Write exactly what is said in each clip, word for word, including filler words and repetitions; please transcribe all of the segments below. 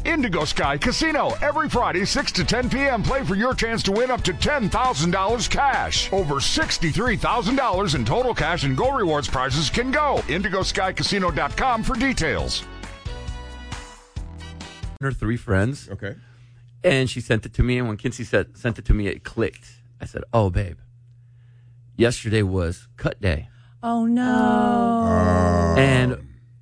Indigo Sky Casino. Every Friday, six to ten p.m. Play for your chance to win up to ten thousand dollars cash. Over sixty-three thousand dollars in total cash and Go Rewards prizes can go. indigo sky casino dot com for details. Her three friends. Okay. And she sent it to me, and when Kinsey said, sent it to me, it clicked. I said, oh, babe, yesterday was cut day. Oh, no. Uh, And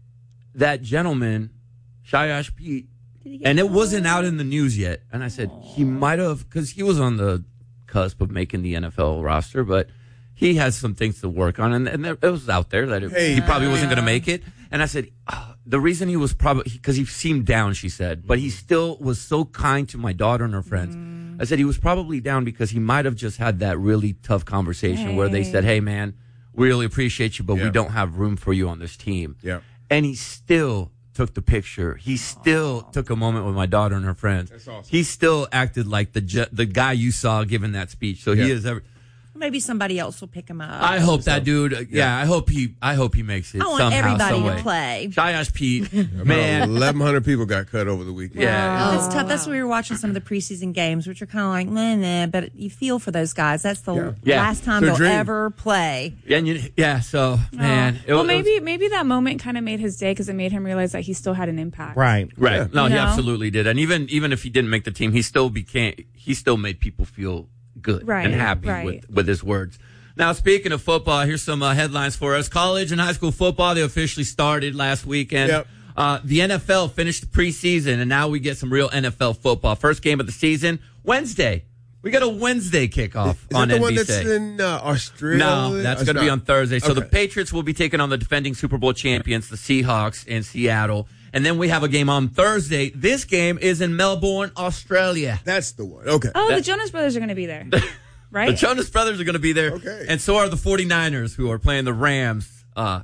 that gentleman, Shayash Pete, and it wasn't out in the news yet. And I said, he might have, because he was on the cusp of making the N F L roster, but he has some things to work on. And, and there, it was out there that it, Hey. he probably wasn't going to make it. And I said, oh, the reason he was probably, because he seemed down, she said, but he still was so kind to my daughter and her friends. Mm. I said, he was probably down because he might have just had that really tough conversation hey. where they said, hey, man, we really appreciate you, but Yeah. we don't have room for you on this team. Yeah. And he still took the picture. He still Aww. took a moment with my daughter and her friends. That's awesome. He still acted like the ju- the guy you saw giving that speech. So Yeah. he is every. Maybe somebody else will pick him up. I hope that dude. Uh, yeah. Yeah. I hope he. I hope he makes it. I want somehow, everybody some to way. play. Shayash Pete, Man, man. eleven hundred people got cut over the weekend. Yeah. It's tough. That's why we were watching some of the preseason games, which are kind of like, nah, nah, but you feel for those guys. That's the Yeah. Yeah. last time It's their they'll dream. ever play. Yeah, and you, yeah. So man, it well, was- maybe maybe that moment kind of made his day because it made him realize that he still had an impact. Right. Right. Yeah. No, You he know? absolutely did. And even even if he didn't make the team, he still became he still made people feel good Right, and happy right. with, with his words. Now, speaking of football, here's some uh, headlines for us. College and high school football, they officially started last weekend. Yep. Uh, the N F L finished the preseason, and now we get some real N F L football. First game of the season, Wednesday. We got a Wednesday kickoff Is on that the N one B C. that's in uh, Australia? No, that's It's going to be not. on Thursday. So the Okay. Patriots will be taking on the defending Super Bowl champions, the Seahawks, in Seattle. And then we have a game on Thursday. This game is in Melbourne, Australia. That's the one. Okay. Oh, That- the Jonas Brothers are going to be there, right? The Jonas Brothers are going to be there. Okay. And so are the 49ers, who are playing the Rams. Uh,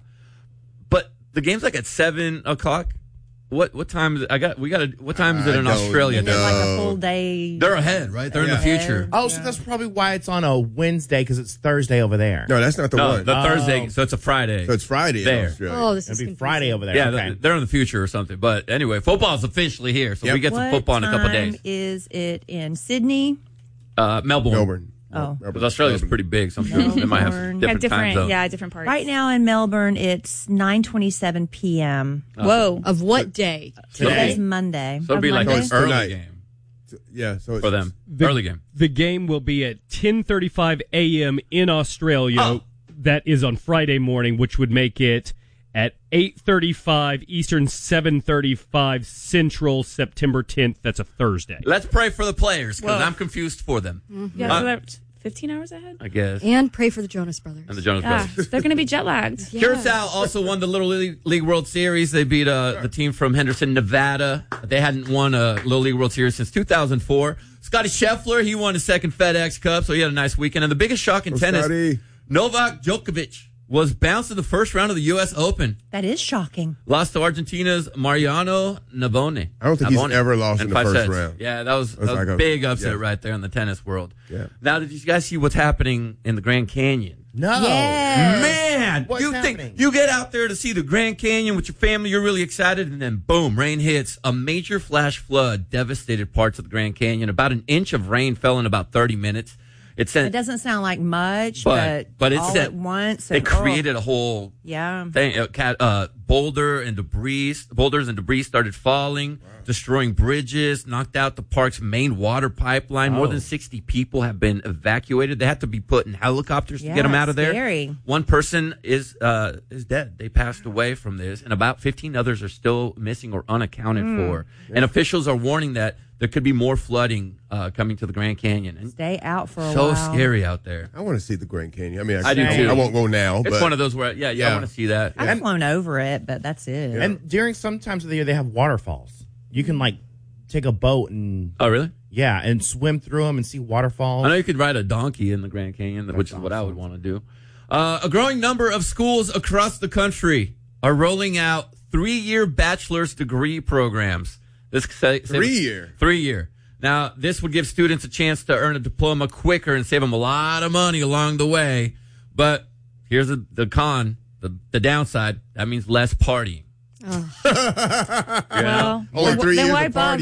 but the game's like at seven o'clock. What what time is it? I got, we got to, what time is it I in don't Australia? And then No. like a full day. They're ahead, right? They're in the Yeah. future. Oh, so that's probably why it's on a Wednesday, because it's Thursday over there. No, that's not the No, one. the Oh. Thursday, so it's a Friday. so it's Friday There. in Australia. Oh, this is It'll be confusing. Friday over there. Yeah, okay. th- they're in the future or something. But anyway, football's officially here, so Yep. we get some What football in a couple time days. is it in Sydney? Uh, Melbourne. Melbourne. Oh. Because Australia's pretty big, so I'm sure they might have Melbourne. different, Have time different, zones. yeah, different parts. Right now in Melbourne, it's nine twenty-seven p.m. Whoa. Of what day? Today's Monday. So it'll be like Monday? an So it's early tonight. game Yeah, so it's for them. The- early game. The game will be at ten thirty-five a.m. in Australia. Oh. That is on Friday morning, which would make it at eight thirty-five Eastern, seven thirty-five Central, September tenth. That's a Thursday. Let's pray for the players, because Whoa. I'm confused for them. Yeah, Uh, so they're fifteen hours ahead? I guess. And pray for the Jonas Brothers. And the Jonas Yeah, Brothers. they're going to be jet lagged. Yeah. Curacao also won the Little League, League World Series. They beat uh, the team from Henderson, Nevada. They hadn't won a Little League World Series since two thousand four. Scotty Scheffler, he won his second FedEx Cup, so he had a nice weekend. And the biggest shock in Oh, tennis, Scotty. Novak Djokovic was bounced in the first round of the U S Open. That is shocking. Lost to Argentina's Mariano Navone. I don't think he's Navone. ever lost in the five first sets. round. Yeah, that was, that That's was like a a- big upset yeah. right there in the tennis world. Yeah. Now, did you guys see what's happening in the Grand Canyon? No. Yes. Man, What's you happening? think you get out there to see the Grand Canyon with your family, you're really excited, and then boom, rain hits. A major flash flood devastated parts of the Grand Canyon. About an inch of rain fell in about thirty minutes. It It sent, doesn't sound like much, but but, but it all sent, at once. it and- oh, created a whole yeah. thing. Uh, cat, uh, boulder and debris, boulders and debris started falling, destroying bridges, knocked out the park's main water pipeline. More Oh. than sixty people have been evacuated. They had to be put in helicopters to Yeah, get them out of there. scary. One person is uh, is dead. They passed away from this, and about fifteen others are still missing or unaccounted Hmm. for. And officials are warning that there could be more flooding uh, coming to the Grand Canyon. And Stay out for a so while. scary out there. I want to see the Grand Canyon. I mean, I, I do too. I won't go now, It's but one of those where, yeah, yeah, I Yeah. want to see that. I've And- flown over it, but that's it. And during some times of the year, they have waterfalls. You can, like, take a boat and, Oh, really? yeah, and swim through them and see waterfalls. I know you could ride a donkey in the Grand Canyon, which is what I would want to do. Uh, a growing number of schools across the country are rolling out three-year bachelor's degree programs. This say, Three-year? Three-year. Now, this would give students a chance to earn a diploma quicker and save them a lot of money along the way. But here's the, the con, the, the downside. That means less partying. Well, Only three then years why of bother?